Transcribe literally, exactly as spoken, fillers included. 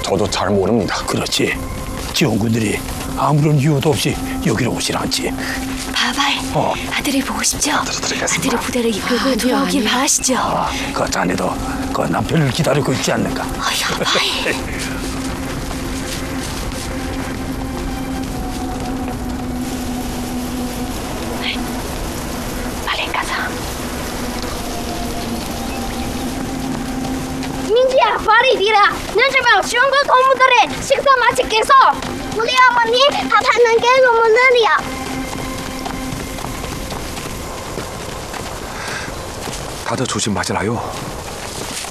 저도 잘 모릅니다. 그렇지. 지원군들이 아무런 이유도 없이 여기로 오질 않지. 바바이, 어. 아들이 보고 싶죠? 드리겠습니다. 아들이 부대를 이끌고 돌아오길 바라시죠? 아, 그 자네도 그 남편을 기다리고 있지 않는가? 아, 여바이. 빨리 가자. 민지야, 빨리 니라. 늦으면 지원군 동무들이 식사 마치겠어. 우리 어머니 밥하는 게 너무 느려. 다들 조심하시라요.